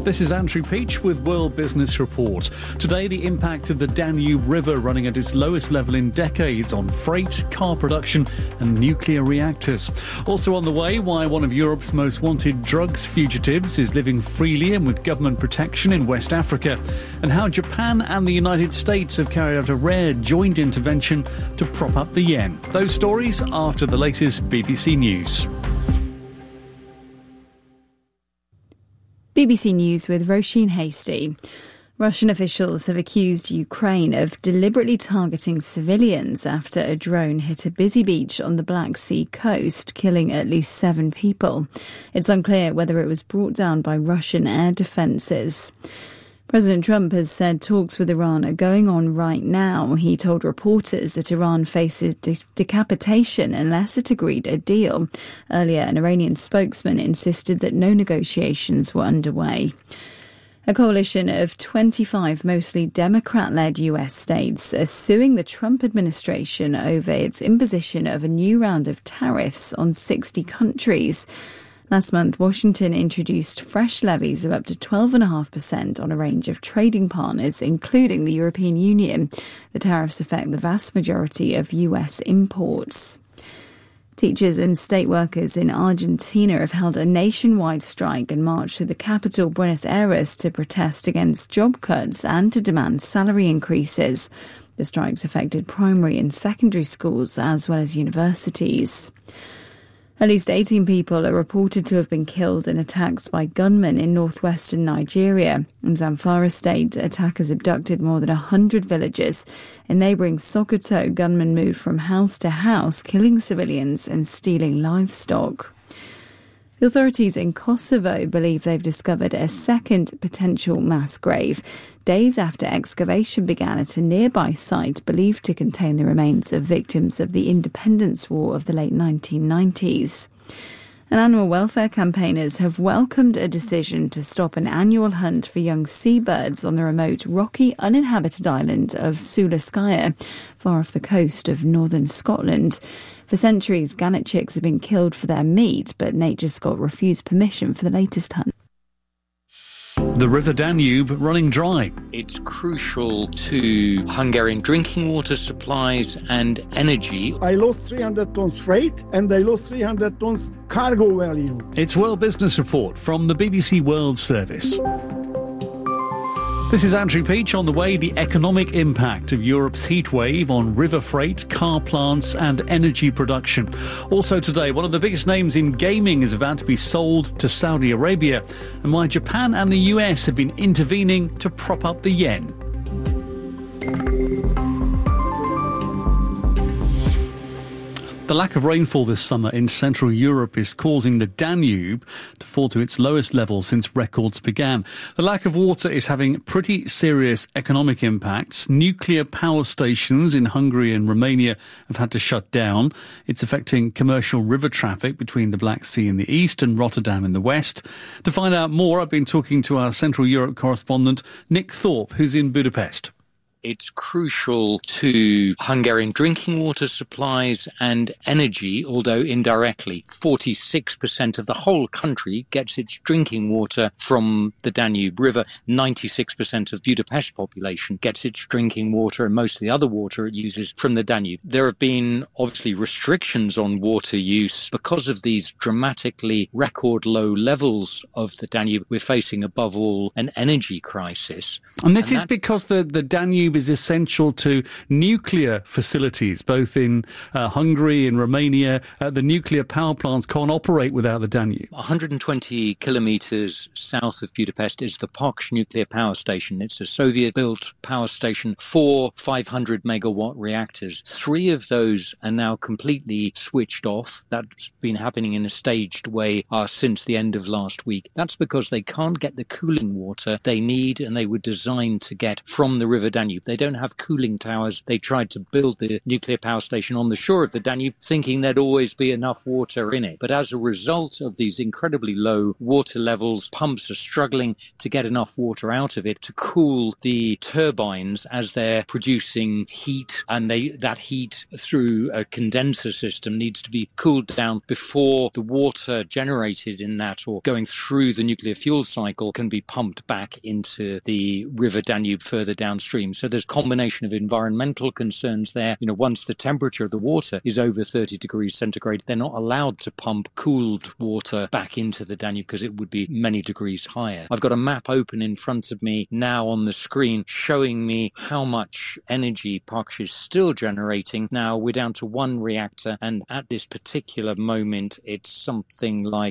This is Andrew Peach with World Business Report. Today, the impact of the Danube River running at its lowest level in decades on freight, car production and nuclear reactors. Also on the way, why one of Europe's most wanted drugs fugitives is living freely and with government protection in West Africa, and how Japan and the United States have carried out a rare joint intervention to prop up the yen. Those stories after the latest BBC News. BBC News with Roisin Hasty. Russian officials have accused Ukraine of deliberately targeting civilians after a drone hit a busy beach on the Black Sea coast, killing at least 7 people. It's unclear whether it was brought down by Russian air defences. President Trump has said talks with Iran are going on right now. He told reporters that Iran faces decapitation unless it agreed a deal. Earlier, an Iranian spokesman insisted that no negotiations were underway. A coalition of 25 mostly Democrat-led US states are suing the Trump administration over its imposition of a new round of tariffs on 60 countries. Last month, Washington introduced fresh levies of up to 12.5% on a range of trading partners, including the European Union. The tariffs affect the vast majority of US imports. Teachers and state workers in Argentina have held a nationwide strike and marched through the capital, Buenos Aires, to protest against job cuts and to demand salary increases. The strikes affected primary and secondary schools as well as universities. At least 18 people are reported to have been killed in attacks by gunmen in northwestern Nigeria. In Zamfara state, attackers abducted more than 100 villagers. In neighbouring Sokoto, gunmen moved from house to house, killing civilians and stealing livestock. The authorities in Kosovo believe they've discovered a second potential mass grave, days after excavation began at a nearby site believed to contain the remains of victims of the independence war of the late 1990s. And animal welfare campaigners have welcomed a decision to stop an annual hunt for young seabirds on the remote, rocky, uninhabited island of Sulaskaya, far off the coast of northern Scotland. For centuries, gannet chicks have been killed for their meat, but NatureScot refused permission for the latest hunt. The River Danube running dry. It's crucial to Hungarian drinking water supplies and energy. I lost 300 tons freight and I lost 300 tons cargo value. It's World Business Report from the BBC World Service. This is Andrew Peach. On the way, the economic impact of Europe's heatwave on river freight, car plants and energy production. Also today, one of the biggest names in gaming is about to be sold to Saudi Arabia, and why Japan and the US have been intervening to prop up the yen. The lack of rainfall this summer in Central Europe is causing the Danube to fall to its lowest level since records began. The lack of water is having pretty serious economic impacts. Nuclear power stations in Hungary and Romania have had to shut down. It's affecting commercial river traffic between the Black Sea in the east and Rotterdam in the west. To find out more, I've been talking to our Central Europe correspondent, Nick Thorpe, who's in Budapest. It's crucial to Hungarian drinking water supplies and energy, although indirectly. 46% of the whole country gets its drinking water from the Danube River. 96% of Budapest population gets its drinking water and most of the other water it uses from the Danube. There have been obviously restrictions on water use because of these dramatically record low levels of the Danube. We're facing above all an energy crisis. And this is because the Danube is essential to nuclear facilities, both in Hungary and Romania. The nuclear power plants can't operate without the Danube. 120 kilometres south of Budapest is the Paks nuclear power station. It's a Soviet-built power station, 4 500-megawatt reactors. 3 of those are now completely switched off. That's been happening in a staged way since the end of last week. That's because they can't get the cooling water they need and they were designed to get from the River Danube. They don't have cooling towers. They tried to build the nuclear power station on the shore of the Danube, thinking there'd always be enough water in it. But as a result of these incredibly low water levels, pumps are struggling to get enough water out of it to cool the turbines as they're producing heat, and that heat through a condenser system needs to be cooled down before the water generated in that or going through the nuclear fuel cycle can be pumped back into the River Danube further downstream. So there's a combination of environmental concerns there. Once the temperature of the water is over 30 degrees centigrade, they're not allowed to pump cooled water back into the Danube because it would be many degrees higher. I've got a map open in front of me now on the screen showing me how much energy Parkshire is still generating. Now we're down to one reactor, and at this particular moment it's something like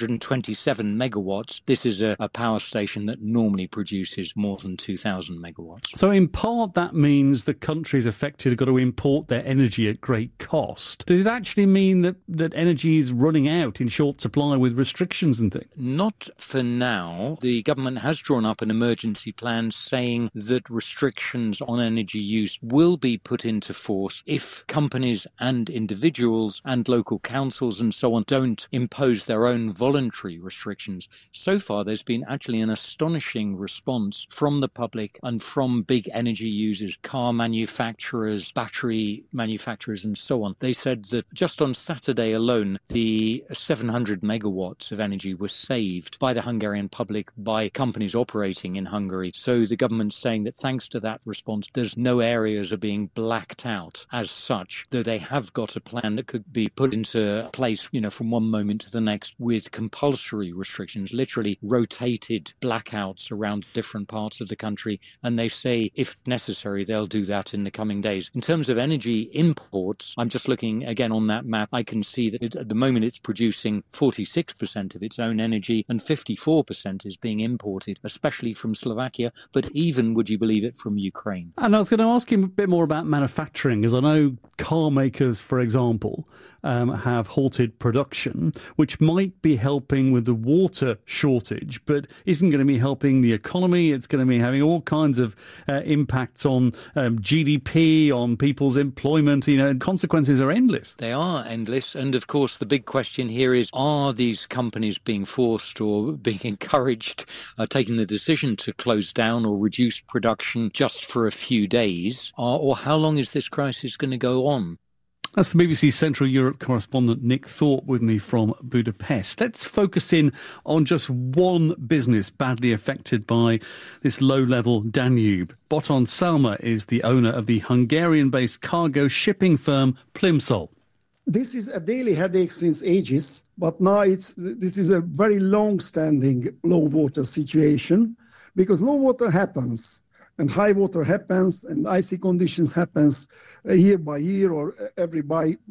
227 megawatts. This is a power station that normally produces more than 2,000 megawatts. So in part that means the countries affected have got to import their energy at great cost. Does it actually mean that energy is running out in short supply with restrictions and things? Not for now. The government has drawn up an emergency plan saying that restrictions on energy use will be put into force if companies and individuals and local councils and so on don't impose their own voluntary restrictions. So far, there's been actually an astonishing response from the public and from big energy users, car manufacturers, battery manufacturers and so on. They said that just on Saturday alone, the 700 megawatts of energy was saved by the Hungarian public, by companies operating in Hungary. So the government's saying that thanks to that response, there's no areas are being blacked out as such, though they have got a plan that could be put into place, from one moment to the next with compulsory restrictions, literally rotated blackouts around different parts of the country. And they say, if necessary, they'll do that in the coming days. In terms of energy imports, I'm just looking again on that map. I can see that at the moment it's producing 46% of its own energy and 54% is being imported, especially from Slovakia, but even, would you believe it, from Ukraine. And I was going to ask you a bit more about manufacturing, as I know car makers, for example, have halted production, which might be helping with the water shortage, but isn't going to be helping the economy. It's going to be having all kinds of impacts on GDP, on people's employment. And consequences are endless. They are endless. And of course, the big question here is, are these companies being forced or being encouraged, taking the decision to close down or reduce production just for a few days? Or how long is this crisis going to go on? That's the BBC Central Europe correspondent Nick Thorpe with me from Budapest. Let's focus in on just one business badly affected by this low-level Danube. Boton Salma is the owner of the Hungarian-based cargo shipping firm Plimsoll. This is a daily headache since ages, but now this is a very long-standing low-water situation, because low water happens. And high water happens, and icy conditions happens year by year or every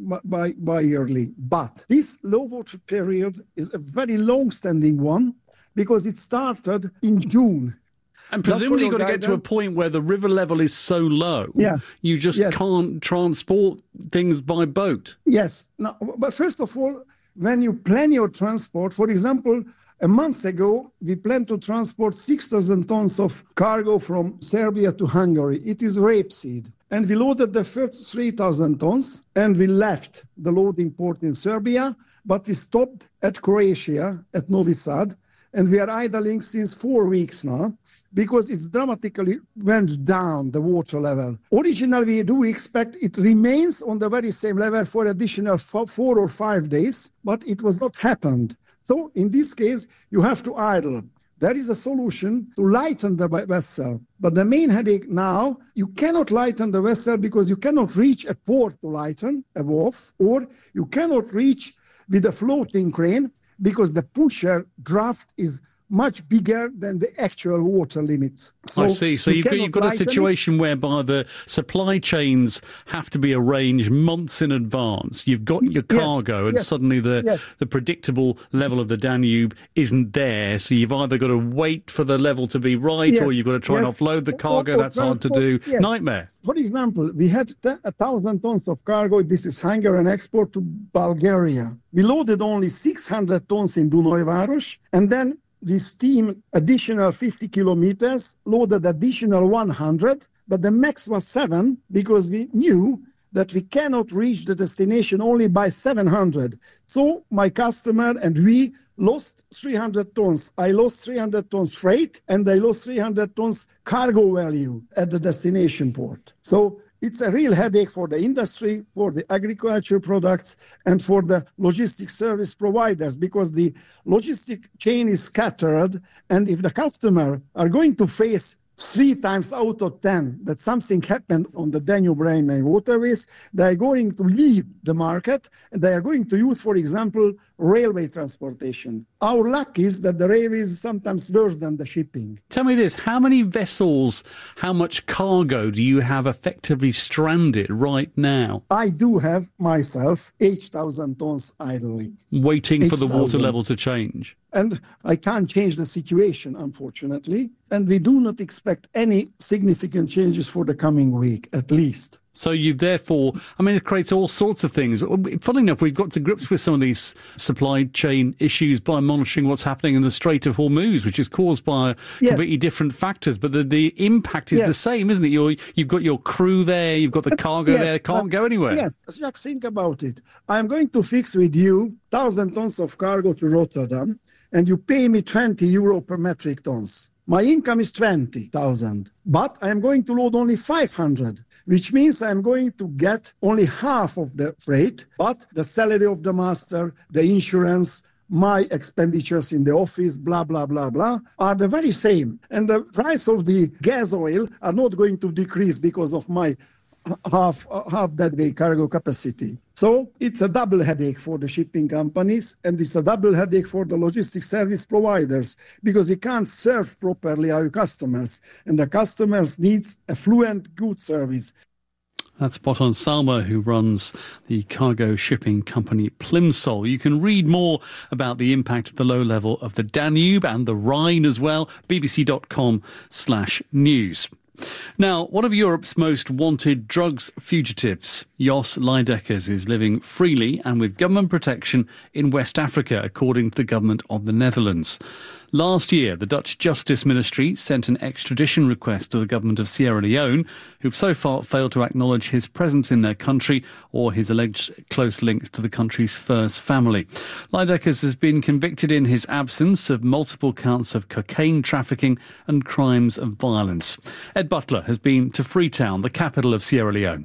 bi-yearly. But this low water period is a very long-standing one because it started in June. And presumably you've got to get to a point where the river level is so low, you just can't transport things by boat. Yes. Now, but first of all, when you plan your transport, for example, a month ago, we planned to transport 6,000 tons of cargo from Serbia to Hungary. It is rapeseed. And we loaded the first 3,000 tons, and we left the loading port in Serbia, but we stopped at Croatia, at Novi Sad, and we are idling since 4 weeks now, because it's dramatically went down, the water level. Originally, we do expect it remains on the very same level for additional 4 or 5 days, but it was not happened. So in this case, you have to idle. There is a solution to lighten the vessel. But the main headache now, you cannot lighten the vessel because you cannot reach a port to lighten, a wharf, or you cannot reach with a floating crane because the pusher draft is much bigger than the actual water limits. So I see. So you've got a situation whereby the supply chains have to be arranged months in advance. You've got your cargo and suddenly the predictable level of the Danube isn't there. So you've either got to wait for the level to be right or you've got to try and offload the cargo. That's hard to do. Nightmare. For example, we had 1,000 tons of cargo. This is Hungarian export to Bulgaria. We loaded only 600 tons in Dunajváros, and then we steamed additional 50 kilometers, loaded additional 100, but the max was 7 because we knew that we cannot reach the destination only by 700. So my customer and we lost 300 tons. I lost 300 tons freight and I lost 300 tons cargo value at the destination port. So it's a real headache for the industry, for the agriculture products, and for the logistic service providers, because the logistic chain is scattered. And if the customer are going to face 3 times out of 10 that something happened on the Danube-Rhine waterways, they are going to leave the market and they are going to use, for example, railway transportation. Our luck is that the railway is sometimes worse than the shipping. Tell me this, how many vessels, how much cargo do you have effectively stranded right now? I do have myself 8,000 tons idling. Waiting for the water level to change? And I can't change the situation, unfortunately. And we do not expect any significant changes for the coming week, at least. So you therefore, I mean, it creates all sorts of things. Funnily enough, we've got to grips with some of these supply chain issues by monitoring what's happening in the Strait of Hormuz, which is caused by completely different factors. But the impact is the same, isn't it? You've got your crew there, you've got the cargo there, can't go anywhere. Yes, just think about it. I'm going to fix with you 1,000 tons of cargo to Rotterdam, and you pay me 20 euro per metric tons. My income is 20,000, but I am going to load only 500, which means I am going to get only half of the freight, but the salary of the master, the insurance, my expenditures in the office, blah, blah, blah, blah, are the very same. And the price of the gas oil are not going to decrease because of my half that way cargo capacity. So it's a double headache for the shipping companies, and it's a double headache for the logistics service providers, because you can't serve properly our customers, and the customers needs a fluent good service. That's Botan Salma, who runs the cargo shipping company Plimsoll. You can read more about the impact of the low level of the Danube and the Rhine as well, bbc.com/news. Now, one of Europe's most wanted drugs fugitives, Jos Leidekkers, is living freely and with government protection in West Africa, according to the government of the Netherlands. Last year, the Dutch Justice Ministry sent an extradition request to the government of Sierra Leone, who've so far failed to acknowledge his presence in their country or his alleged close links to the country's first family. Leidekkers has been convicted in his absence of multiple counts of cocaine trafficking and crimes of violence. Ed Butler has been to Freetown, the capital of Sierra Leone.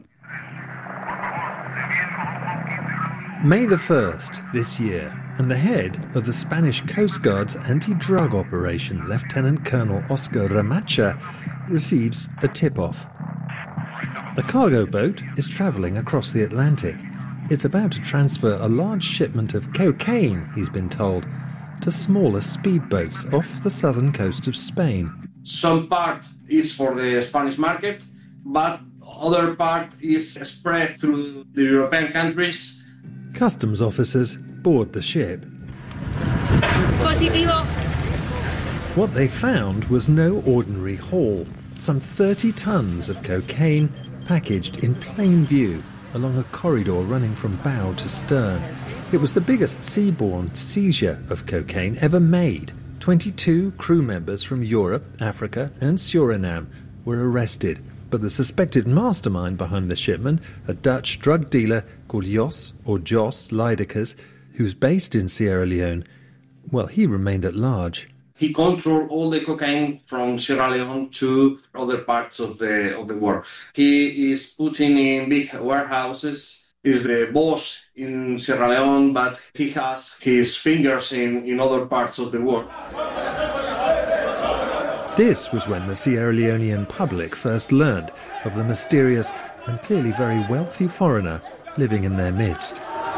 May the 1st this year, and the head of the Spanish Coast Guard's anti-drug operation, Lieutenant Colonel Oscar Ramacha, receives a tip-off. A cargo boat is travelling across the Atlantic. It's about to transfer a large shipment of cocaine, he's been told, to smaller speedboats off the southern coast of Spain. Some part is for the Spanish market, but other part is spread through the European countries. Customs officers board the ship. Positivo. What they found was no ordinary haul. Some 30 tons of cocaine packaged in plain view along a corridor running from bow to stern. It was the biggest seaborne seizure of cocaine ever made. 22 crew members from Europe, Africa and Suriname were arrested. But the suspected mastermind behind the shipment, a Dutch drug dealer called Jos Leidekkers, who's based in Sierra Leone, well, he remained at large. He controlled all the cocaine from Sierra Leone to other parts of the world. He is putting in big warehouses, is the boss in Sierra Leone, but he has his fingers in other parts of the world. This was when the Sierra Leonean public first learned of the mysterious and clearly very wealthy foreigner living in their midst.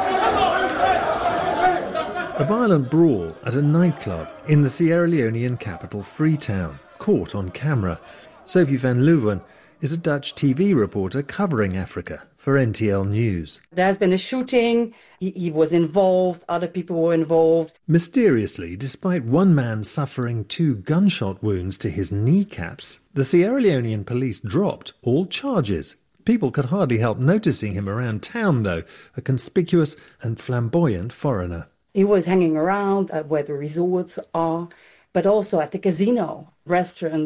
A violent brawl at a nightclub in the Sierra Leonean capital Freetown, caught on camera. Sophie van Leeuwen is a Dutch TV reporter covering Africa for NTL News. There has been a shooting, he was involved, other people were involved. Mysteriously, despite one man suffering 2 gunshot wounds to his kneecaps, the Sierra Leonean police dropped all charges. People could hardly help noticing him around town, though, a conspicuous and flamboyant foreigner. He was hanging around where the resorts are, but also at the casino, restaurants.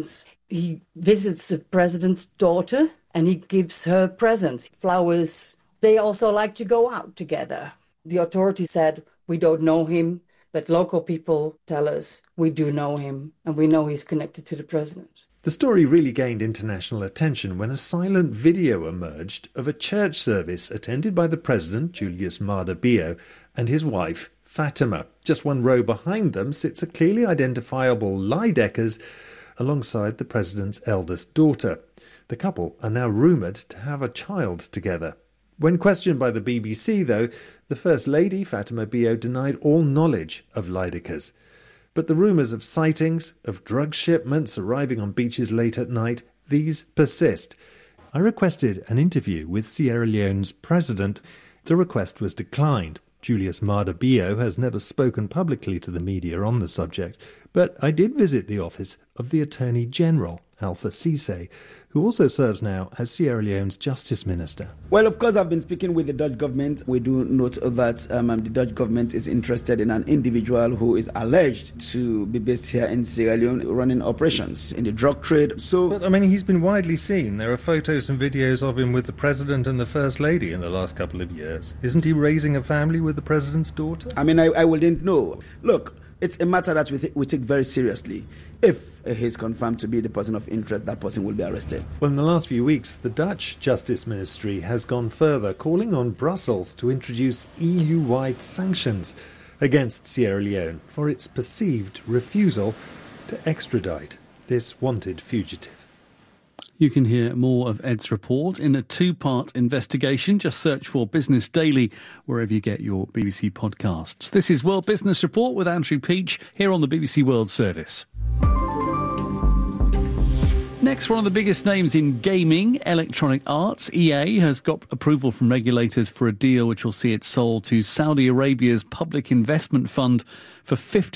He visits the president's daughter and he gives her presents, flowers. They also like to go out together. The authorities said, we don't know him, but local people tell us we do know him and we know he's connected to the president. The story really gained international attention when a silent video emerged of a church service attended by the president, Julius Maada Bio, and his wife, Fatima. Just one row behind them sits a clearly identifiable Leidekkers alongside the president's eldest daughter. The couple are now rumoured to have a child together. When questioned by the BBC, though, the First Lady, Fatima Bio, denied all knowledge of Leidekkers. But the rumours of sightings, of drug shipments arriving on beaches late at night, these persist. I requested an interview with Sierra Leone's president. The request was declined. Julius Maada Bio has never spoken publicly to the media on the subject, but I did visit the office of the Attorney General, Alpha Ceesay, who also serves now as Sierra Leone's Justice Minister. Well, of course, I've been speaking with the Dutch government. We do note that the Dutch government is interested in an individual who is alleged to be based here in Sierra Leone running operations in the drug trade. But, I mean, he's been widely seen. There are photos and videos of him with the President and the First Lady in the last couple of years. Isn't he raising a family with the President's daughter? I mean, I wouldn't know. Look, it's a matter that we take very seriously. If he's confirmed to be the person of interest, that person will be arrested. Well, in the last few weeks, the Dutch Justice Ministry has gone further, calling on Brussels to introduce EU-wide sanctions against Sierra Leone for its perceived refusal to extradite this wanted fugitive. You can hear more of Ed's report in a two-part investigation. Just search for Business Daily wherever you get your BBC podcasts. This is World Business Report with Andrew Peach here on the BBC World Service. Next, one of the biggest names in gaming, Electronic Arts, EA, has got approval from regulators for a deal which will see it sold to Saudi Arabia's public investment fund for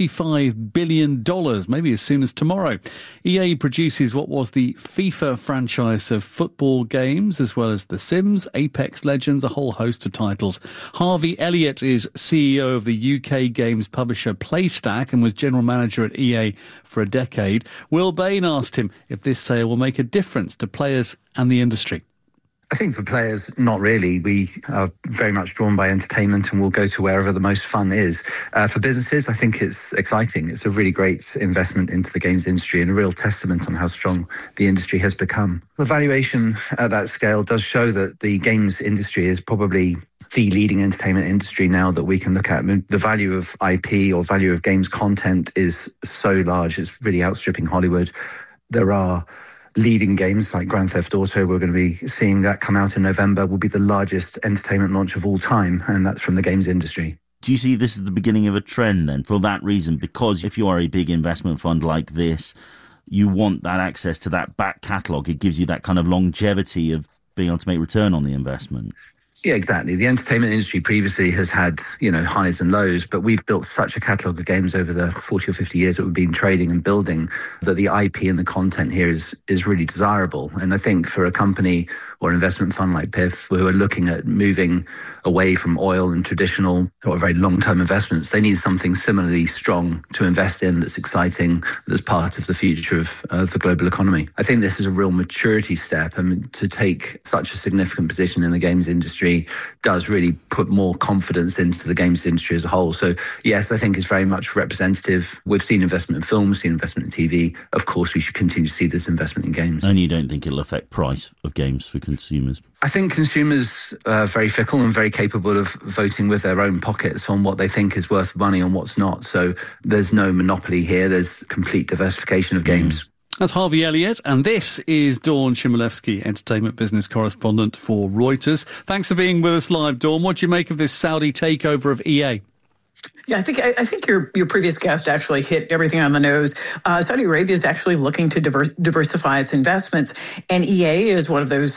$55 billion, maybe as soon as tomorrow. EA produces what was the FIFA franchise of football games, as well as The Sims, Apex Legends, a whole host of titles. Harvey Elliott is CEO of the UK games publisher PlayStack and was general manager at EA for a decade. Will Bain asked him if this sale will make a difference to players and the industry. I think for players, not really. We are very much drawn by entertainment and we'll go to wherever the most fun is. For businesses, I think it's exciting. It's a really great investment into the games industry and a real testament on how strong the industry has become. The valuation at that scale does show that the games industry is probably the leading entertainment industry now that we can look at. I mean, the value of IP or value of games content is so large. It's really outstripping Hollywood. There are leading games like Grand Theft Auto. We're going to be seeing that come out in November, will be the largest entertainment launch of all time, and that's from the games industry. Do you see this as the beginning of a trend then, for that reason? Because if you are a big investment fund like this, you want that access to that back catalogue. It gives you that kind of longevity of being able to make return on the investment. Yeah, exactly. The entertainment industry previously has had, highs and lows, but we've built such a catalogue of games over the 40 or 50 years that we've been trading and building that the IP and the content here is really desirable. And I think for a company or an investment fund like PIF, who are looking at moving away from oil and traditional or very long-term investments, they need something similarly strong to invest in that's exciting, that's part of the future of the global economy. I think this is a real maturity step. I mean, to take such a significant position in the games industry does really put more confidence into the games industry as a whole. So yes, I think it's very much representative. We've seen investment in films, seen investment in TV. Of course, we should continue to see this investment in games. And you don't think it'll affect price of games for consumers? I think consumers are very fickle and very capable of voting with their own pockets on what they think is worth money and what's not. So there's no monopoly here. There's complete diversification of games. That's Harvey Elliott, and this is Dawn Chmielewski, entertainment business correspondent for Reuters. Thanks for being with us live, Dawn. What do you make of this Saudi takeover of EA? Yeah, I think your previous guest actually hit everything on the nose. Saudi Arabia is actually looking to diversify its investments, and EA is one of those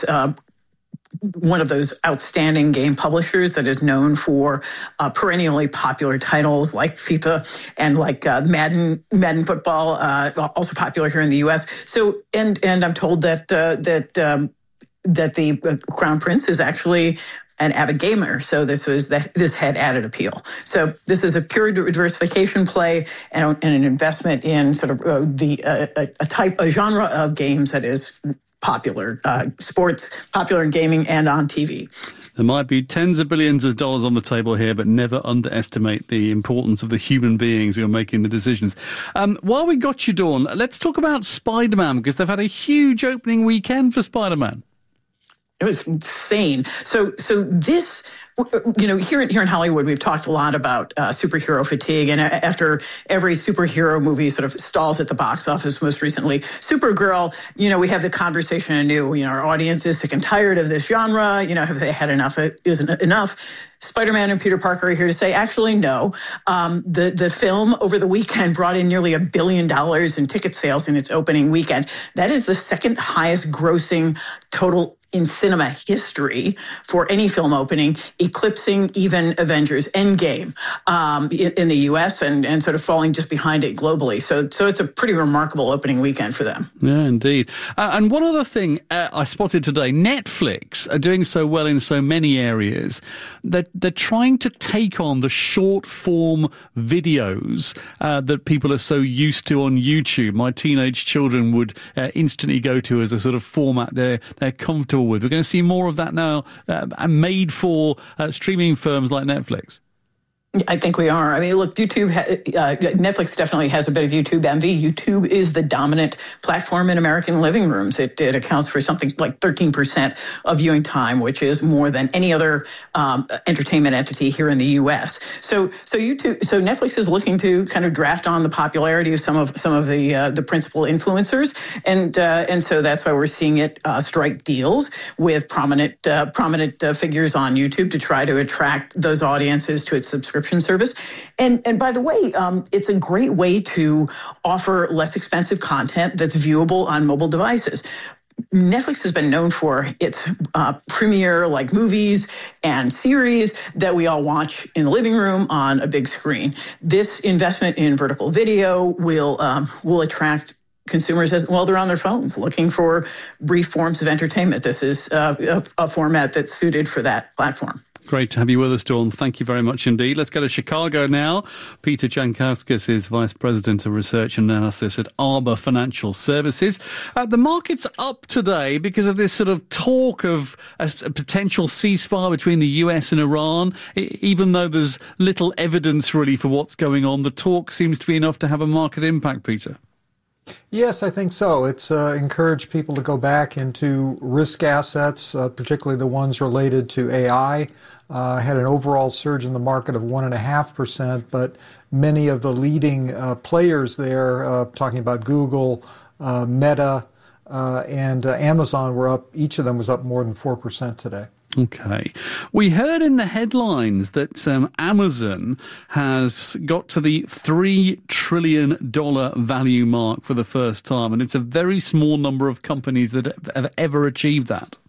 outstanding game publishers that is known for perennially popular titles like FIFA and like Madden football, also popular here in the U.S. So, and I'm told that the Crown Prince is actually an avid gamer. So this had added appeal. So this is a pure diversification play and an investment in sort of a genre of games that is popular, sports, popular in gaming and on TV. There might be tens of billions of dollars on the table here, but never underestimate the importance of the human beings who are making the decisions. While we got you, Dawn, let's talk about Spider-Man, because they've had a huge opening weekend for Spider-Man. It was insane. So this... here in Hollywood, we've talked a lot about superhero fatigue, and after every superhero movie sort of stalls at the box office, most recently Supergirl, we have the conversation anew. Our audience is sick and tired of this genre. Have they had enough? Isn't enough? Spider-Man and Peter Parker are here to say, actually, no. The film over the weekend brought in nearly $1 billion in ticket sales in its opening weekend. That is the second highest grossing total in cinema history for any film opening, eclipsing even Avengers Endgame in the U.S. and sort of falling just behind it globally. So it's a pretty remarkable opening weekend for them. Yeah, indeed. And one other thing I spotted today, Netflix are doing so well in so many areas that they're trying to take on the short-form videos that people are so used to on YouTube. My teenage children would instantly go to as a sort of format they're comfortable with. We're going to see more of that now, made for streaming firms like Netflix. I think we are. I mean, look, Netflix definitely has a bit of YouTube envy. YouTube is the dominant platform in American living rooms. It accounts for something like 13% of viewing time, which is more than any other entertainment entity here in the U.S. So Netflix is looking to kind of draft on the popularity of some of the principal influencers, and so that's why we're seeing it strike deals with prominent figures on YouTube to try to attract those audiences to its subscription service. And by the way, it's a great way to offer less expensive content that's viewable on mobile devices. Netflix has been known for its premiere like movies and series that we all watch in the living room on a big screen. This investment in vertical video will attract consumers as well. They're on their phones looking for brief forms of entertainment. This is a format that's suited for that platform. Great to have you with us, Dawn. Thank you very much indeed. Let's go to Chicago now. Peter Jankowskis is Vice President of Research and Analysis at Arbor Financial Services. The market's up today because of this sort of talk of a potential ceasefire between the US and Iran. Even though there's little evidence really for what's going on, the talk seems to be enough to have a market impact, Peter. Yes, I think so. It's encouraged people to go back into risk assets, particularly the ones related to AI. Had an overall surge in the market of 1.5%, but many of the leading players there, talking about Google, Meta, and Amazon were up. Each of them was up more than 4% today. Okay. We heard in the headlines that Amazon has got to the $3 trillion value mark for the first time, and it's a very small number of companies that have ever achieved that.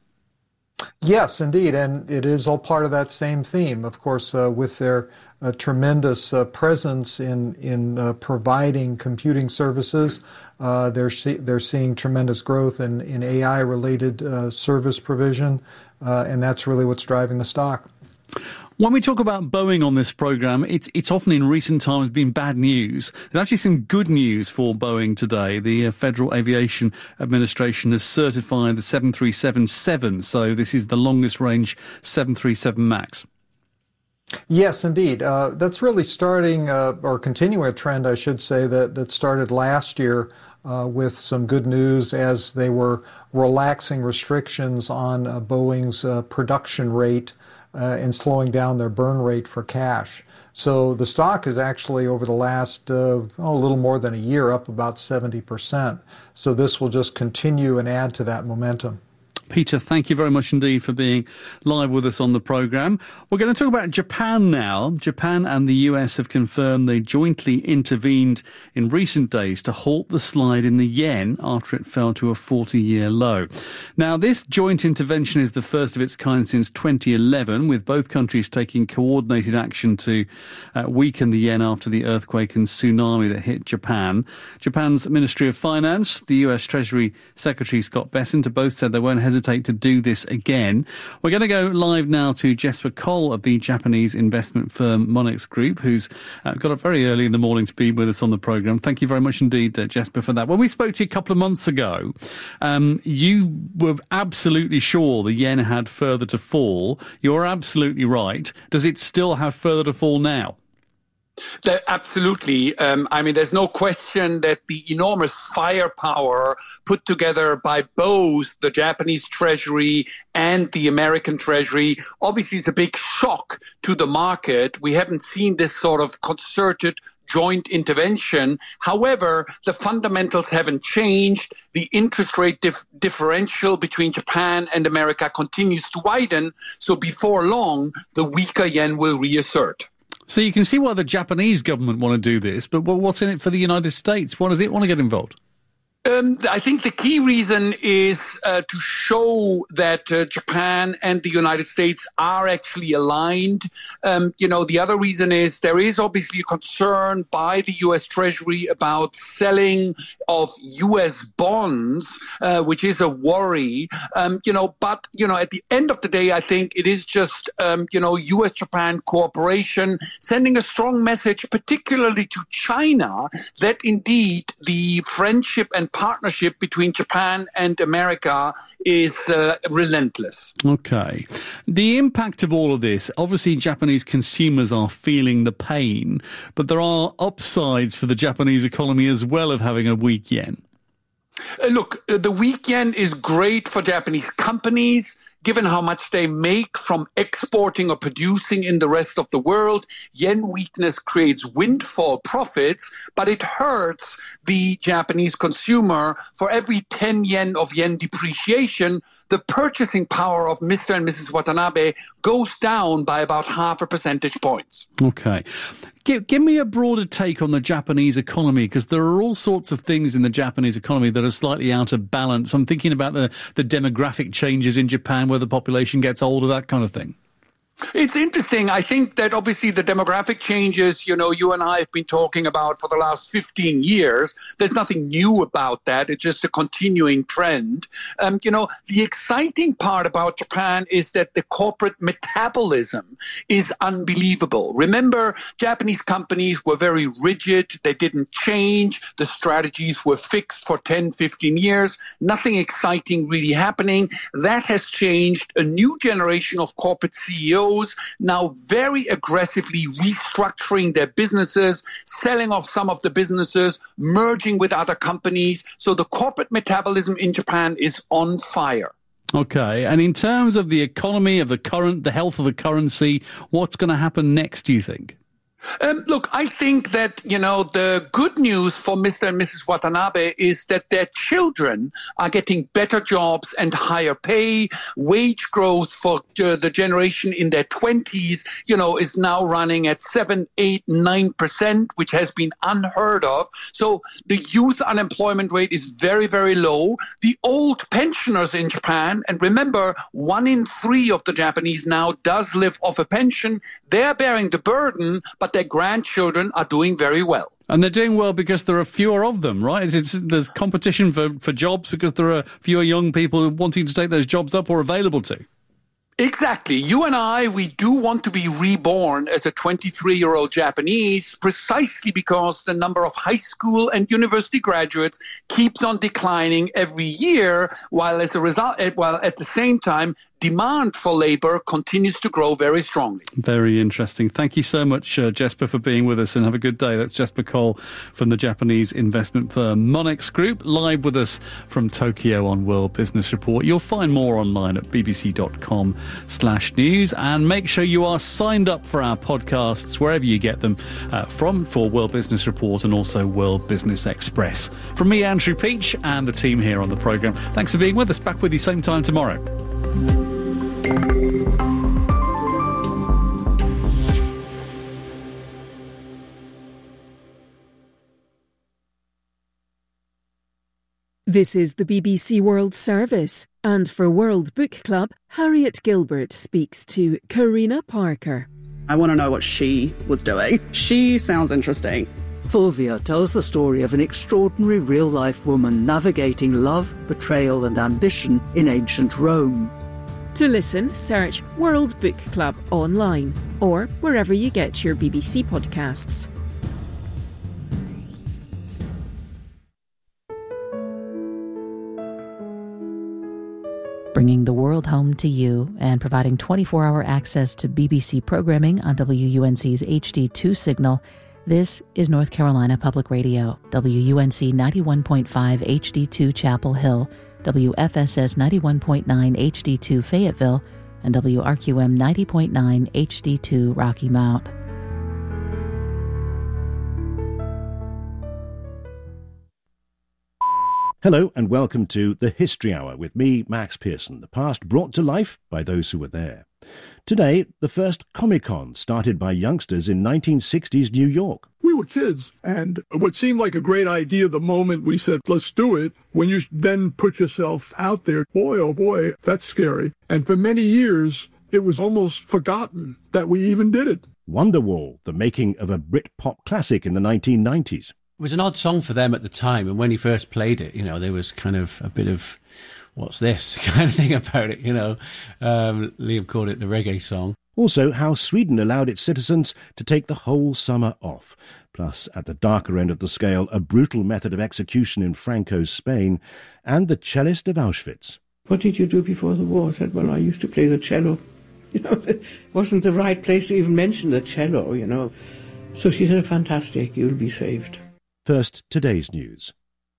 Yes, indeed, and it is all part of that same theme. Of course, with their tremendous presence in providing computing services, they're seeing tremendous growth in AI-related service provision, and that's really what's driving the stock. When we talk about Boeing on this program, it's often in recent times been bad news. There's actually some good news for Boeing today. The Federal Aviation Administration has certified the 737-7, so this is the longest range 737 MAX. Yes, indeed. That's really starting or continuing a trend, I should say, that started last year with some good news as they were relaxing restrictions on Boeing's production rate and slowing down their burn rate for cash. So the stock is actually over the last a little more than a year up about 70%. So this will just continue and add to that momentum. Peter, thank you very much indeed for being live with us on the programme. We're going to talk about Japan now. Japan and the US have confirmed they jointly intervened in recent days to halt the slide in the yen after it fell to a 40-year low. Now, this joint intervention is the first of its kind since 2011, with both countries taking coordinated action to weaken the yen after the earthquake and tsunami that hit Japan. Japan's Ministry of Finance, the US Treasury Secretary Scott Bessent, both said they won't hesitate hesitate to do this again. We're going to go live now to Jesper Koll of the Japanese investment firm Monex Group, who's got up very early in the morning to be with us on the programme. Thank you very much indeed, Jesper, for that. When we spoke to you a couple of months ago, you were absolutely sure the yen had further to fall. You're absolutely right. Does it still have further to fall now? Absolutely. There's no question that the enormous firepower put together by both the Japanese Treasury and the American Treasury obviously is a big shock to the market. We haven't seen this sort of concerted joint intervention. However, the fundamentals haven't changed. The interest rate differential between Japan and America continues to widen. So before long, the weaker yen will reassert. So you can see why the Japanese government want to do this, but what's in it for the United States? Why does it want to get involved? I think the key reason is to show that Japan and the United States are actually aligned. The other reason is there is obviously a concern by the U.S. Treasury about selling of U.S. bonds, which is a worry. But at the end of the day, I think it is just, U.S.-Japan cooperation sending a strong message, particularly to China, that indeed the friendship and partnership between Japan and America is relentless. Okay. The impact of all of this, obviously Japanese consumers are feeling the pain, but there are upsides for the Japanese economy as well of having a weak yen. Look, the weak yen is great for Japanese companies, given how much they make from exporting or producing in the rest of the world. Yen weakness creates windfall profits, but it hurts the Japanese consumer. For every 10 yen of yen depreciation, the purchasing power of Mr. and Mrs. Watanabe goes down by about 0.5 percentage points. Okay. Give me a broader take on the Japanese economy, because there are all sorts of things in the Japanese economy that are slightly out of balance. I'm thinking about the demographic changes in Japan where the population gets older, that kind of thing. It's interesting. I think that obviously the demographic changes, you and I have been talking about for the last 15 years. There's nothing new about that. It's just a continuing trend. The exciting part about Japan is that the corporate metabolism is unbelievable. Remember, Japanese companies were very rigid. They didn't change. The strategies were fixed for 10, 15 years. Nothing exciting really happening. That has changed. A new generation of corporate CEOs now very aggressively restructuring their businesses, selling off some of the businesses, merging with other companies. So the corporate metabolism in Japan is on fire. Okay. And in terms of the economy, of the health of the currency, what's going to happen next, do you think? Look, I think that, the good news for Mr. and Mrs. Watanabe is that their children are getting better jobs and higher pay. Wage growth for the generation in their 20s, is now running at 7, 8, 9%, which has been unheard of. So the youth unemployment rate is very, very low. The old pensioners in Japan, and remember, 1 in 3 of the Japanese now does live off a pension. They're bearing the burden, but their grandchildren are doing very well. And they're doing well because there are fewer of them, right? There's competition for jobs because there are fewer young people wanting to take those jobs up or available to. Exactly. You and I, we do want to be reborn as a 23-year-old Japanese precisely because the number of high school and university graduates keeps on declining every year, while at the same time, demand for labor continues to grow very strongly. Very interesting. Thank you so much, Jesper, for being with us, and have a good day. That's Jesper Koll from the Japanese investment firm Monex Group, live with us from Tokyo on World Business Report. You'll find more online at bbc.com/news, and make sure you are signed up for our podcasts wherever you get them for World Business Report and also World Business Express. From me, Andrew Peach, and the team here on the programme, thanks for being with us. Back with you same time tomorrow. This is the BBC World Service, and for World Book Club, Harriet Gilbert speaks to Karina Parker. I want to know what she was doing. She sounds interesting. Fulvia tells the story of an extraordinary real-life woman navigating love, betrayal and ambition in ancient Rome. To listen, search World Book Club online or wherever you get your BBC podcasts. Bringing the world home to you and providing 24-hour access to BBC programming on WUNC's HD2 signal. This is North Carolina Public Radio, WUNC 91.5 HD2 Chapel Hill, WFSS 91.9 HD2 Fayetteville, and WRQM 90.9 HD2 Rocky Mount. Hello and welcome to The History Hour with me, Max Pearson, the past brought to life by those who were there. Today, the first Comic-Con started by youngsters in 1960s New York. We were kids, and what seemed like a great idea the moment we said, let's do it, when you then put yourself out there, boy, oh boy, that's scary. And for many years, it was almost forgotten that we even did it. Wonderwall, the making of a Britpop classic in the 1990s. It was an odd song for them at the time, and when he first played it, there was kind of a bit of, what's this kind of thing about it, Liam called it the reggae song. Also, how Sweden allowed its citizens to take the whole summer off. Plus, at the darker end of the scale, a brutal method of execution in Franco's Spain, and the cellist of Auschwitz. What did you do before the war? I said, well, I used to play the cello. It wasn't the right place to even mention the cello, So she said, fantastic, you'll be saved. First, today's news.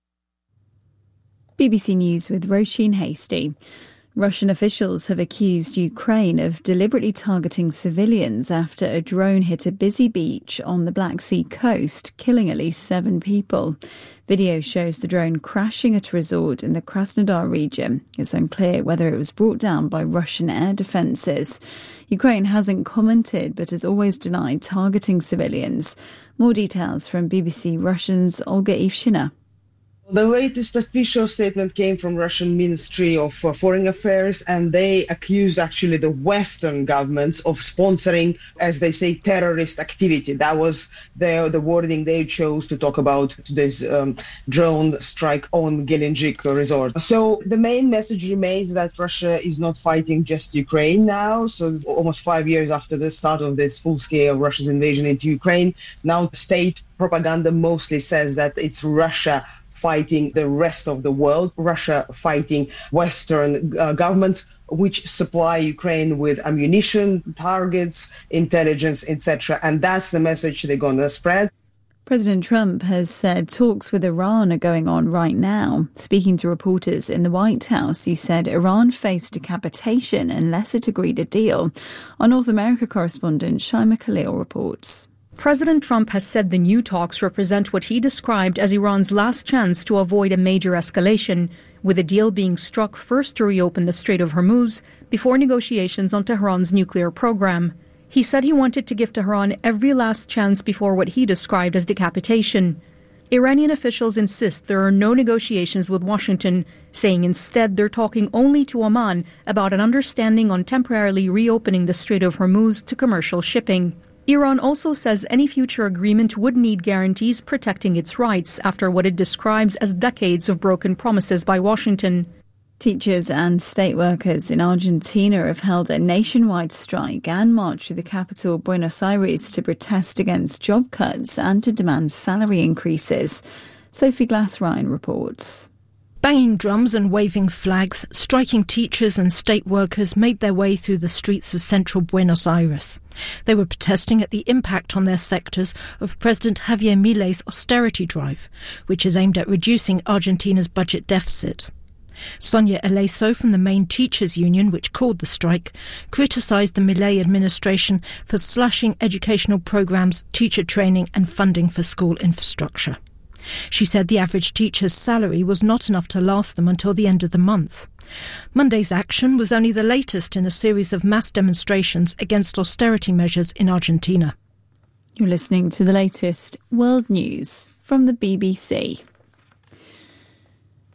BBC News with Roisin Hastie. Russian officials have accused Ukraine of deliberately targeting civilians after a drone hit a busy beach on the Black Sea coast, killing at least 7 people. Video shows the drone crashing at a resort in the Krasnodar region. It's unclear whether it was brought down by Russian air defences. Ukraine hasn't commented but has always denied targeting civilians. More details from BBC Russian's Olga Ivshina. The latest official statement came from Russian Ministry of Foreign Affairs, and they accused actually the Western governments of sponsoring, as they say, terrorist activity. That was the wording they chose to talk about this drone strike on Gelendzhik resort. So the main message remains that Russia is not fighting just Ukraine now. So almost 5 years after the start of this full-scale Russia's invasion into Ukraine, now state propaganda mostly says that it's Russia fighting the rest of the world, Russia fighting Western governments, which supply Ukraine with ammunition, targets, intelligence, etc. And that's the message they're going to spread. President Trump has said talks with Iran are going on right now. Speaking to reporters in the White House, he said Iran faced decapitation unless it agreed a deal. Our North America correspondent Shaima Khalil reports. President Trump has said the new talks represent what he described as Iran's last chance to avoid a major escalation, with a deal being struck first to reopen the Strait of Hormuz before negotiations on Tehran's nuclear program. He said he wanted to give Tehran every last chance before what he described as decapitation. Iranian officials insist there are no negotiations with Washington, saying instead they're talking only to Oman about an understanding on temporarily reopening the Strait of Hormuz to commercial shipping. Iran also says any future agreement would need guarantees protecting its rights after what it describes as decades of broken promises by Washington. Teachers and state workers in Argentina have held a nationwide strike and marched to the capital, Buenos Aires, to protest against job cuts and to demand salary increases. Sophie Glass-Ryan reports. Banging drums and waving flags, striking teachers and state workers made their way through the streets of central Buenos Aires. They were protesting at the impact on their sectors of President Javier Milei's austerity drive, which is aimed at reducing Argentina's budget deficit. Sonia Eleso from the main teachers' union, which called the strike, criticised the Milei administration for slashing educational programmes, teacher training and funding for school infrastructure. She said the average teacher's salary was not enough to last them until the end of the month. Monday's action was only the latest in a series of mass demonstrations against austerity measures in Argentina. You're listening to the latest world news from the BBC.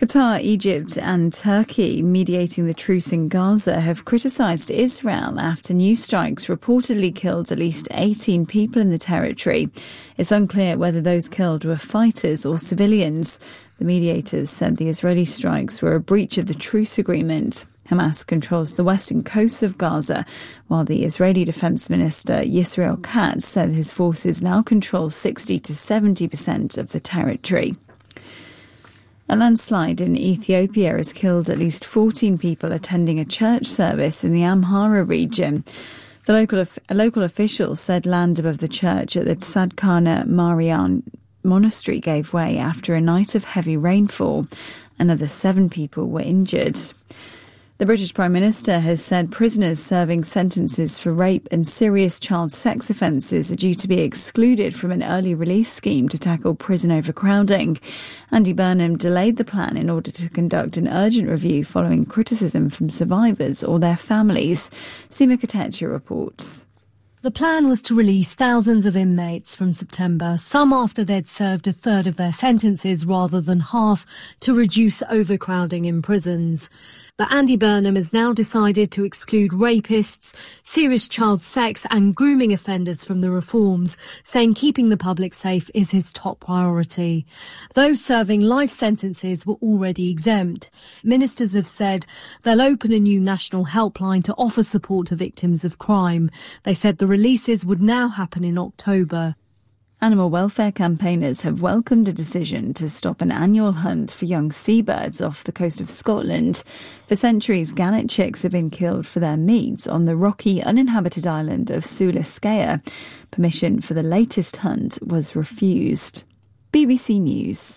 Qatar, Egypt and Turkey, mediating the truce in Gaza, have criticised Israel after new strikes reportedly killed at least 18 people in the territory. It's unclear whether those killed were fighters or civilians. The mediators said the Israeli strikes were a breach of the truce agreement. Hamas controls the western coast of Gaza, while the Israeli Defense Minister Yisrael Katz said his forces now control 60 to 70% of the territory. A landslide in Ethiopia has killed at least 14 people attending a church service in the Amhara region. The local officials said land above the church at the Tzadkana Marian monastery gave way after a night of heavy rainfall. Another 7 people were injured. The British Prime Minister has said prisoners serving sentences for rape and serious child sex offences are due to be excluded from an early release scheme to tackle prison overcrowding. Andy Burnham delayed the plan in order to conduct an urgent review following criticism from survivors or their families. Seema Katecha reports. The plan was to release thousands of inmates from September, some after they'd served a third of their sentences rather than half, to reduce overcrowding in prisons. But Andy Burnham has now decided to exclude rapists, serious child sex and grooming offenders from the reforms, saying keeping the public safe is his top priority. Those serving life sentences were already exempt. Ministers have said they'll open a new national helpline to offer support to victims of crime. They said the releases would now happen in October. Animal welfare campaigners have welcomed a decision to stop an annual hunt for young seabirds off the coast of Scotland. For centuries, gannet chicks have been killed for their meat on the rocky, uninhabited island of Sula Scaya. Permission for the latest hunt was refused. BBC News.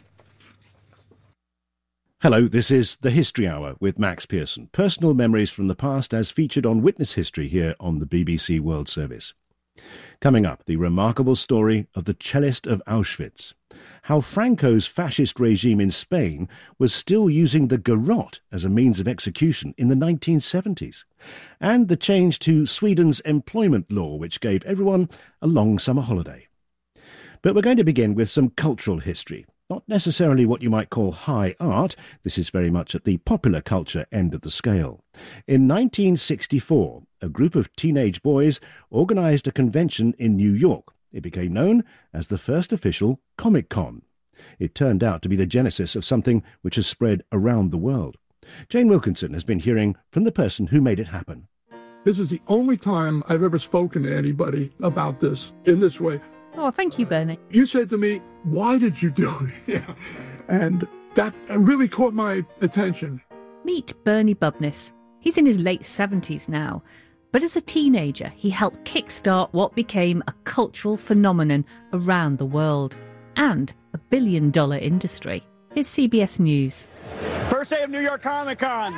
Hello, this is The History Hour with Max Pearson. Personal memories from the past as featured on Witness History here on the BBC World Service. Coming up, the remarkable story of the cellist of Auschwitz. How Franco's fascist regime in Spain was still using the garrote as a means of execution in the 1970s. And the change to Sweden's employment law, which gave everyone a long summer holiday. But we're going to begin with some cultural history. Not necessarily what you might call high art. This is very much at the popular culture end of the scale. In 1964, a group of teenage boys organised a convention in New York. It became known as the first official Comic-Con. It turned out to be the genesis of something which has spread around the world. Jane Wilkinson has been hearing from the person who made it happen. This is the only time I've ever spoken to anybody about this in this way. Oh, thank you, Bernie. You said to me, why did you do it? Yeah. And that really caught my attention. Meet Bernie Bubness. He's in his late 70s now. But as a teenager, he helped kickstart what became a cultural phenomenon around the world. And a billion-dollar industry. Here's CBS News. First day of New York Comic Con.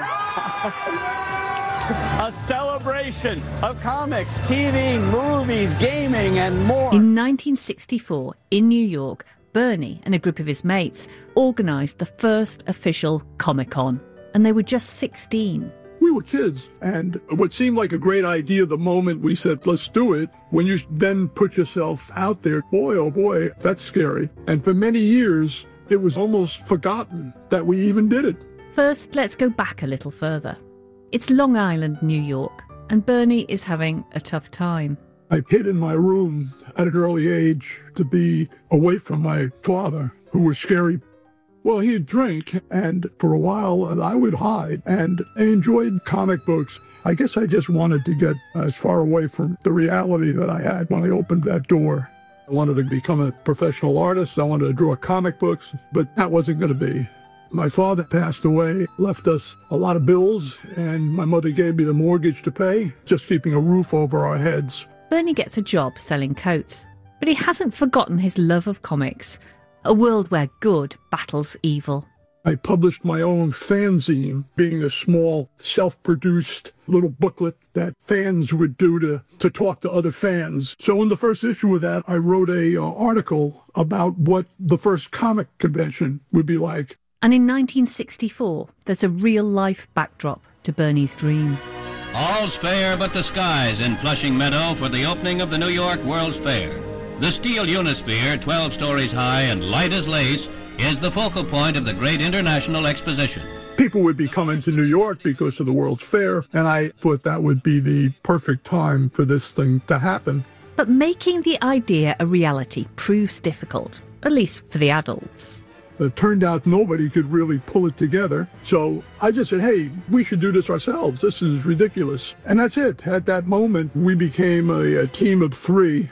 A celebration of comics, TV, movies, gaming, and more. In 1964, in New York, Bernie and a group of his mates organised the first official Comic-Con. And they were just 16. We were kids, and what seemed like a great idea the moment we said, let's do it, when you then put yourself out there, boy, oh boy, that's scary. And for many years, it was almost forgotten that we even did it. First, let's go back a little further. It's Long Island, New York, and Bernie is having a tough time. I hid in my room at an early age to be away from my father, who was scary. Well, he'd drink, and for a while I would hide, and I enjoyed comic books. I guess I just wanted to get as far away from the reality that I had when I opened that door. I wanted to become a professional artist. I wanted to draw comic books, but that wasn't going to be. My father passed away, left us a lot of bills, and my mother gave me the mortgage to pay, just keeping a roof over our heads. Bernie gets a job selling coats, but he hasn't forgotten his love of comics, a world where good battles evil. I published my own fanzine, being a small, self-produced little booklet that fans would do to talk to other fans. So in the first issue of that, I wrote an article about what the first comic convention would be like. And in 1964, there's a real-life backdrop to Bernie's dream. All's fair but the skies in Flushing Meadow for the opening of the New York World's Fair. The steel Unisphere, 12 stories high and light as lace, is the focal point of the great international exposition. People would be coming to New York because of the World's Fair, and I thought that would be the perfect time for this thing to happen. But making the idea a reality proves difficult, at least for the adults. It turned out nobody could really pull it together. So I just said, hey, we should do this ourselves. This is ridiculous. And that's it. At that moment, we became a team of 3.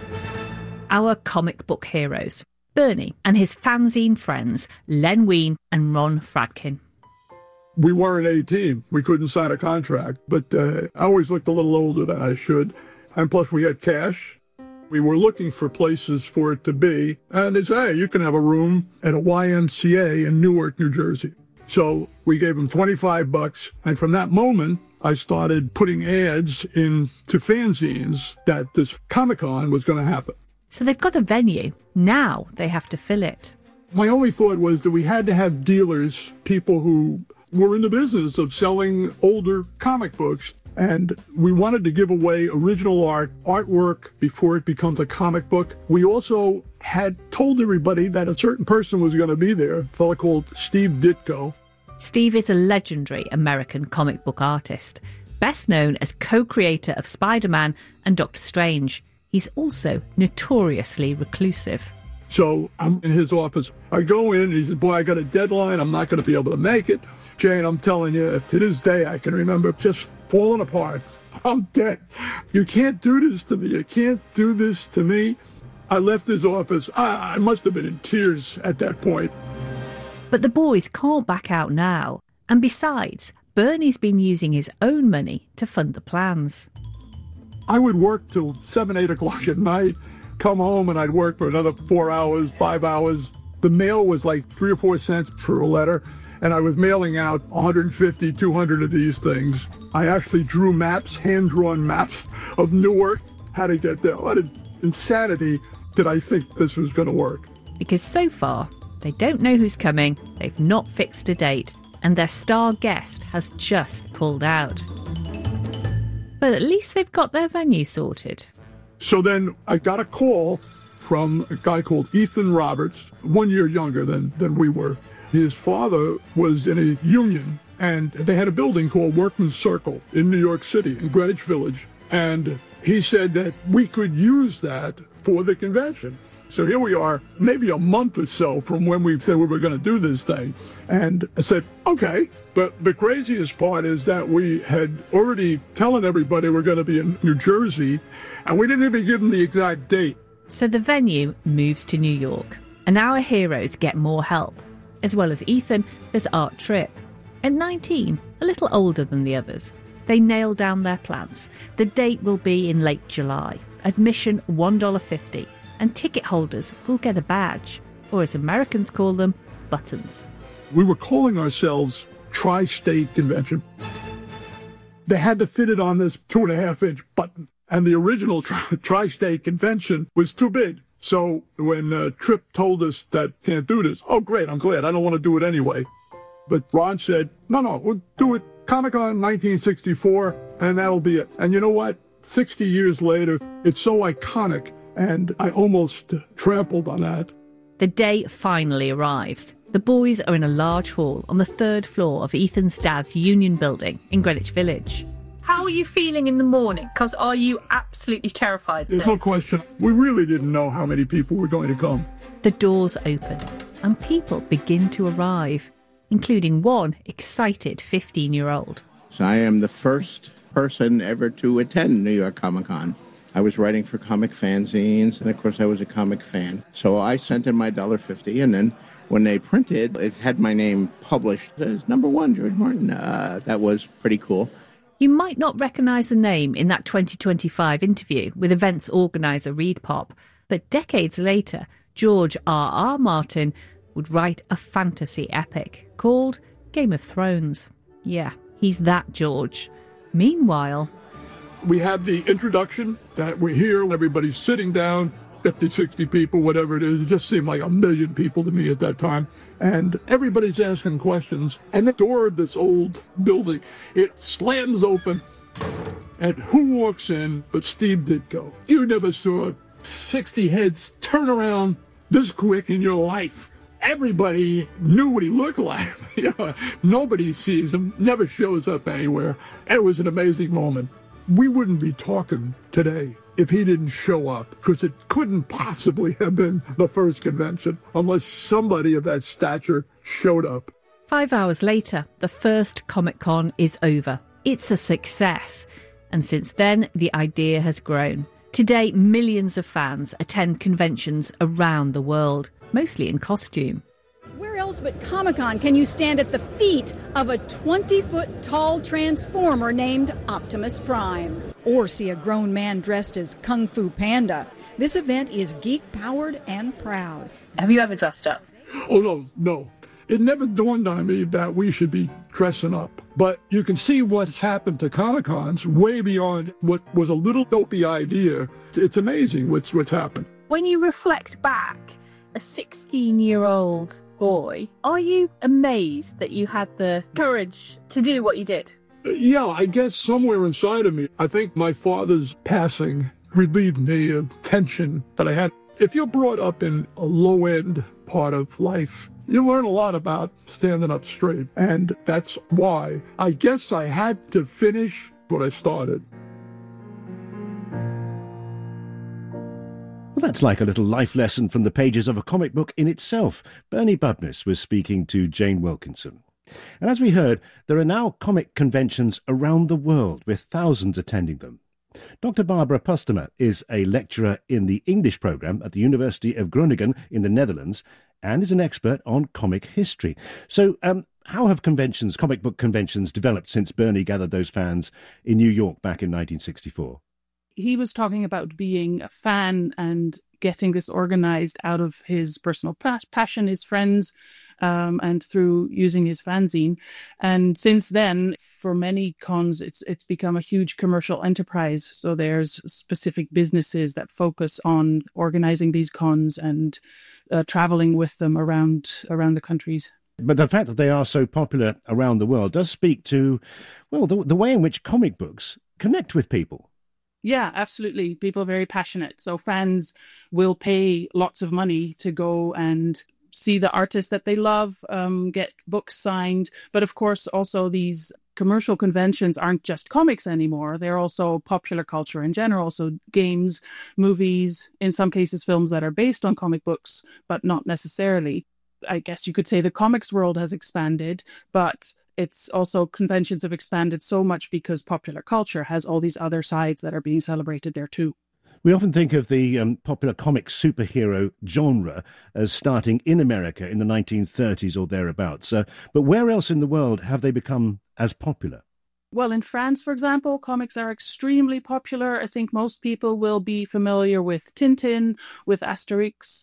Our comic book heroes, Bernie and his fanzine friends, Len Wein and Ron Fradkin. We weren't a team. We couldn't sign a contract, but I always looked a little older than I should. And plus we had cash. We were looking for places for it to be. And they said, hey, you can have a room at a YMCA in Newark, New Jersey. So we gave them $25. And from that moment, I started putting ads into fanzines that this Comic-Con was going to happen. So they've got a venue. Now they have to fill it. My only thought was that we had to have dealers, people who were in the business of selling older comic books. And we wanted to give away original artwork before it becomes a comic book. We also had told everybody that a certain person was going to be there, a fellow called Steve Ditko. Steve is a legendary American comic book artist, best known as co-creator of Spider-Man and Doctor Strange. He's also notoriously reclusive. So I'm in his office. I go in and he said, boy, I got a deadline. I'm not going to be able to make it. Jane, I'm telling you, if to this day I can remember just falling apart. I'm dead. You can't do this to me. You can't do this to me. I left his office. I must have been in tears at that point. But the boys can't back out now. And besides, Bernie's been using his own money to fund the plans. I would work till 7, 8 o'clock at night, come home, and I'd work for another 4 hours, 5 hours. The mail was like 3 or 4 cents for a letter, and I was mailing out 150, 200 of these things. I actually drew maps, hand-drawn maps of Newark, how to get there. What is insanity did I think this was going to work? Because so far, they don't know who's coming, they've not fixed a date, and their star guest has just pulled out. But at least they've got their venue sorted. So then I got a call from a guy called Ethan Roberts, 1 year younger than we were. His father was in a union, and they had a building called Workman's Circle in New York City, in Greenwich Village. And he said that we could use that for the convention. So here we are, maybe a month or so from when we said we were going to do this thing. And I said, okay. But the craziest part is that we had already telling everybody we're going to be in New Jersey, and we didn't even give them the exact date. So the venue moves to New York, and our heroes get more help. As well as Ethan, there's Art Tripp. At 19, a little older than the others, they nail down their plans. The date will be in late July. Admission $1.50. And ticket holders will get a badge, or as Americans call them, buttons. We were calling ourselves Tri-State Convention. They had to fit it on this 2.5-inch button, and the original Tri-State Convention was too big. So when Tripp told us that can't do this, oh great, I'm glad, I don't want to do it anyway. But Ron said, no, we'll do it Comic-Con 1964, and that'll be it. And you know what? 60 years later, it's so iconic. And I almost trampled on that. The day finally arrives. The boys are in a large hall on the 3rd floor of Ethan's dad's union building in Greenwich Village. How are you feeling in the morning? Because are you absolutely terrified? There's no question. We really didn't know how many people were going to come. The doors open and people begin to arrive, including one excited 15-year-old. So I am the first person ever to attend New York Comic Con. I was writing for comic fanzines, and of course I was a comic fan. So I sent in my $1.50, and then when they printed, it had my name published as #1, George Martin. That was pretty cool. You might not recognise the name in that 2025 interview with events organiser Reed Pop, but decades later, George R.R. Martin would write a fantasy epic called Game of Thrones. Yeah, he's that George. Meanwhile, we had the introduction that we're here, everybody's sitting down, 50, 60 people, whatever it is. It just seemed like 1 million people to me at that time. And everybody's asking questions. And the door of this old building, it slams open. And who walks in but Steve Ditko? You never saw 60 heads turn around this quick in your life. everybody knew what he looked like. Nobody sees him, never shows up anywhere. And it was an amazing moment. We wouldn't be talking today if he didn't show up, because it couldn't possibly have been the first convention unless somebody of that stature showed up. 5 hours later, the first Comic-Con is over. It's a success. And since then, the idea has grown. Today, millions of fans attend conventions around the world, mostly in costume. Where else but Comic-Con can you stand at the feet of a 20-foot tall Transformer named Optimus Prime? Or see a grown man dressed as Kung Fu Panda? This event is geek-powered and proud. Have you ever dressed up? Oh, no. It never dawned on me that we should be dressing up. But you can see what's happened to Comic-Cons way beyond what was a little dopey idea. It's amazing what's happened. When you reflect back, a 16-year-old boy, are you amazed that you had the courage to do what you did? Yeah, I guess somewhere inside of me, I think my father's passing relieved me of tension that I had. If you're brought up in a low-end part of life, you learn a lot about standing up straight. And that's why I guess I had to finish what I started. Well, that's like a little life lesson from the pages of a comic book in itself. Bernie Bubness was speaking to Jane Wilkinson. And as we heard, there are now comic conventions around the world with thousands attending them. Dr. Barbara Postema is a lecturer in the English programme at the University of Groningen in the Netherlands and is an expert on comic history. So how have comic book conventions developed since Bernie gathered those fans in New York back in 1964? He was talking about being a fan and getting this organised out of his personal passion, his friends, and through using his fanzine. And since then, for many cons, it's become a huge commercial enterprise. So there's specific businesses that focus on organising these cons and travelling with them around the countries. But the fact that they are so popular around the world does speak to, well, the way in which comic books connect with people. Yeah, absolutely. People are very passionate. So fans will pay lots of money to go and see the artists that they love, get books signed. But of course, also these commercial conventions aren't just comics anymore. They're also popular culture in general. So games, movies, in some cases films that are based on comic books, but not necessarily. I guess you could say the comics world has expanded, but it's also conventions have expanded so much because popular culture has all these other sides that are being celebrated there too. We often think of the popular comic superhero genre as starting in America in the 1930s or thereabouts. But where else in the world have they become as popular? Well, in France, for example, comics are extremely popular. I think most people will be familiar with Tintin, with Asterix,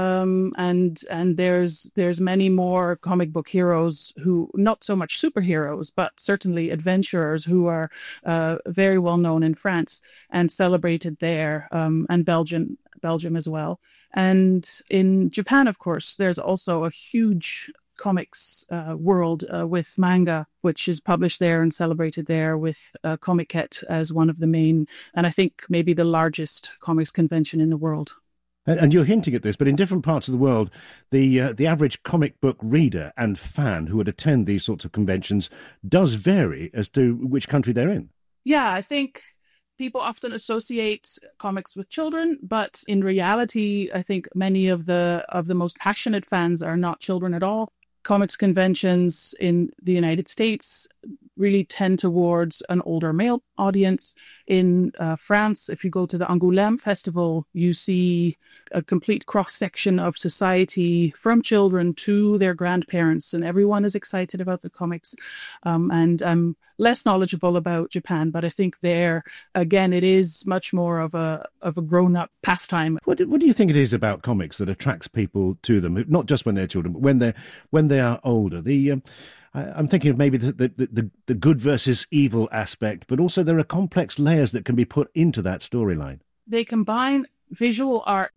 and there's many more comic book heroes who, not so much superheroes, but certainly adventurers who are very well known in France and celebrated there, and Belgium as well. And in Japan, of course, there's also a huge comics world with manga, which is published there and celebrated there, with Comiket as one of the main, and I think maybe the largest comics convention in the world. And you're hinting at this, but in different parts of the world, the average comic book reader and fan who would attend these sorts of conventions does vary as to which country they're in. Yeah, I think people often associate comics with children, but in reality, I think many of the most passionate fans are not children at all. Comics conventions in the United States really tend towards an older male audience. In France, if you go to the Angoulême Festival, you see a complete cross-section of society, from children to their grandparents, and everyone is excited about the comics. And I'm less knowledgeable about Japan, but I think there, again, it is much more of a grown-up pastime. What do you think it is about comics that attracts people to them, not just when they're children, but when they are older? I'm thinking of maybe the good versus evil aspect, but also there are complex layers that can be put into that storyline. They combine visual art